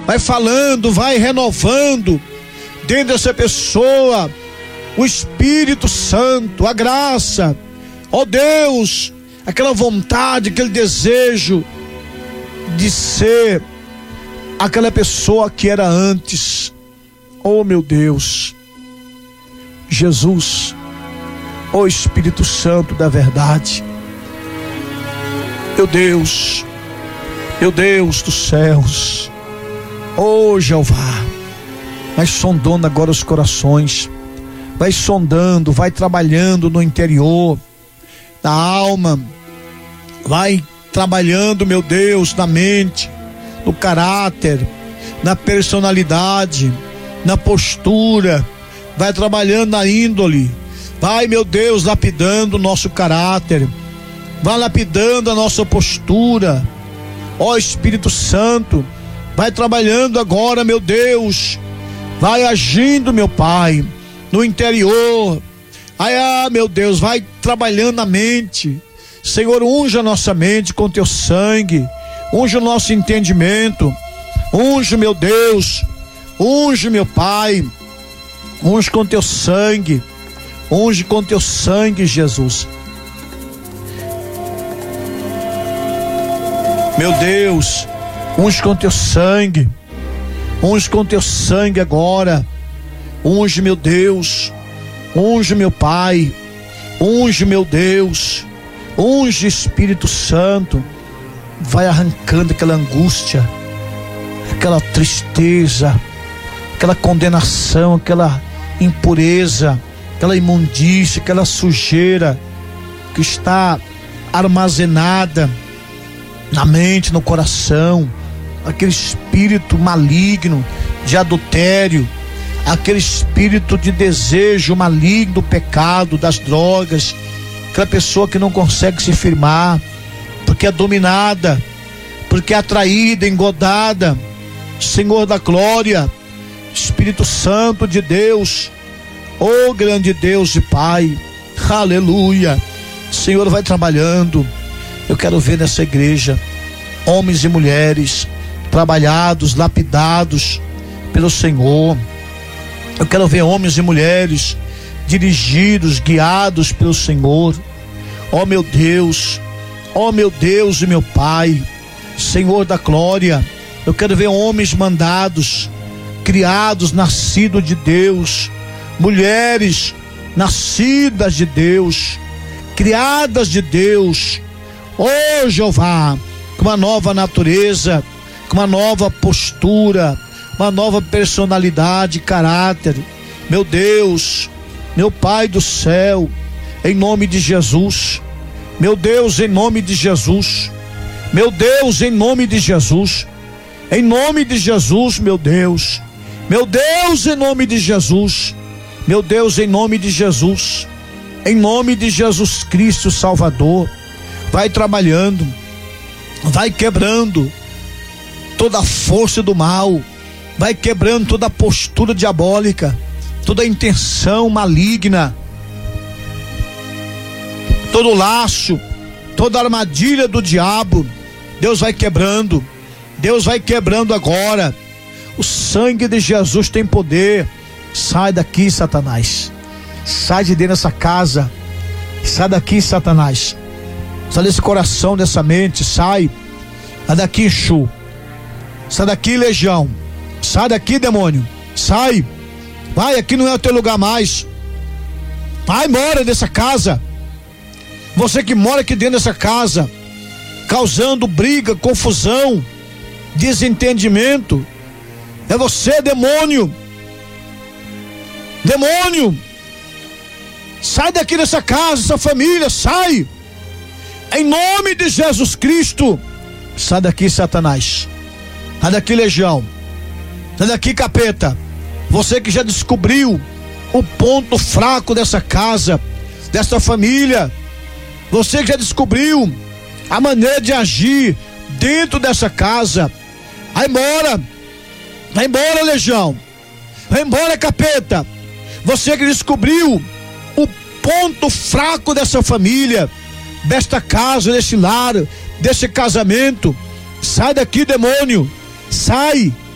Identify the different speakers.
Speaker 1: vai falando, vai renovando dentro dessa pessoa o Espírito Santo, a graça, ó Deus, aquela vontade, aquele desejo de ser aquela pessoa que era antes. Oh meu Deus, Jesus, ó Espírito Santo da verdade, meu Deus dos céus, ó Jeová, vai sondando agora os corações, vai sondando, vai trabalhando no interior da alma, vai trabalhando, meu Deus, na mente, no caráter, na personalidade, na postura, vai trabalhando na índole, vai, meu Deus, lapidando o nosso caráter, vai lapidando a nossa postura, ó Espírito Santo, vai trabalhando agora, meu Deus, vai agindo, meu Pai, no interior, meu Deus, vai trabalhando na mente. Senhor, unja a nossa mente com teu sangue, unja o nosso entendimento, unja, meu Deus, unge, meu Pai, unge com teu sangue, unge com teu sangue, Jesus. Meu Deus, unge com teu sangue, unge com teu sangue agora, unge, meu Deus, unge, meu Pai, unge, meu Deus, unge, Espírito Santo, vai arrancando aquela angústia, aquela tristeza, aquela condenação, aquela impureza, aquela imundícia, aquela sujeira que está armazenada na mente, no coração, aquele espírito maligno de adultério, aquele espírito de desejo maligno do pecado, das drogas, aquela pessoa que não consegue se firmar, porque é dominada, porque é atraída, engodada. Senhor da glória, Espírito Santo de Deus, oh grande Deus e Pai, aleluia. Senhor, vai trabalhando. Eu quero ver nessa igreja homens e mulheres trabalhados, lapidados pelo Senhor. Eu quero ver homens e mulheres dirigidos, guiados pelo Senhor. Oh meu Deus e meu Pai, Senhor da glória, eu quero ver homens mandados, criados, nascidos de Deus, mulheres nascidas de Deus, criadas de Deus, oh Jeová, com uma nova natureza, com uma nova postura, uma nova personalidade, caráter. Meu Deus, meu Pai do céu, em nome de Jesus, meu Deus, em nome de Jesus, meu Deus, em nome de Jesus, em nome de Jesus, meu Deus, em nome de Jesus, meu Deus, em nome de Jesus, em nome de Jesus Cristo Salvador, vai trabalhando, vai quebrando toda a força do mal, vai quebrando toda a postura diabólica, toda a intenção maligna, todo laço, toda armadilha do diabo. Deus vai quebrando, Deus vai quebrando agora. O sangue de Jesus tem poder. Sai daqui, Satanás, sai de dentro dessa casa, sai daqui, Satanás, sai desse coração, dessa mente, sai daqui, Exu, sai daqui, legião, sai daqui, demônio, sai, vai, aqui não é o teu lugar mais, vai embora dessa casa. Você que mora aqui dentro dessa casa, causando briga, confusão, desentendimento, é você, demônio, sai daqui dessa casa, essa família, sai, em nome de Jesus Cristo. Sai daqui, Satanás, sai daqui, legião, sai daqui, capeta. Você que já descobriu o ponto fraco dessa casa, dessa família, você que já descobriu a maneira de agir dentro dessa casa, vai embora, legião, vai embora, capeta. Você que descobriu o ponto fraco dessa família, desta casa, desse lar, desse casamento, sai daqui, demônio, sai